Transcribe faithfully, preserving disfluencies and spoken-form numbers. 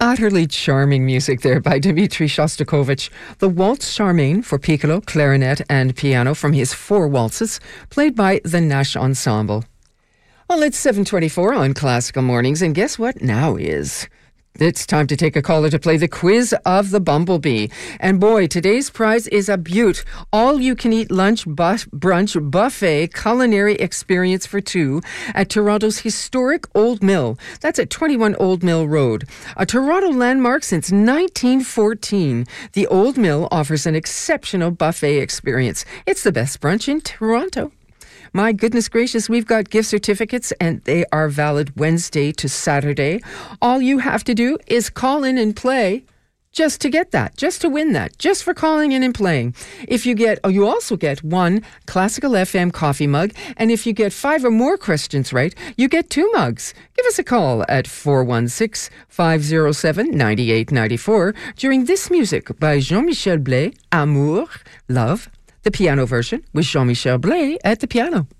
Utterly charming music there by Dmitri Shostakovich. The Waltz Charmaine for piccolo, clarinet, and piano from his Four Waltzes, played by the Nash Ensemble. Well, it's seven twenty-four on Classical Mornings, and guess what now is? It's time to take a caller to play the quiz of the Bumblebee. And boy, today's prize is a beaut. All-you-can-eat lunch, buff, brunch, buffet, culinary experience for two at Toronto's historic Old Mill. That's at twenty-one Old Mill Road. A Toronto landmark since nineteen fourteen. The Old Mill offers an exceptional buffet experience. It's the best brunch in Toronto. My goodness gracious, we've got gift certificates and they are valid Wednesday to Saturday. All you have to do is call in and play just to get that, just to win that, just for calling in and playing. If you get, oh, you also get one Classical F M coffee mug, and if you get five or more questions right, you get two mugs. Give us a call at four one six, five oh seven, nine eight nine four during this music by Jean-Michel Blais, Amour, Love, the piano version with Jean-Michel Blais at the piano.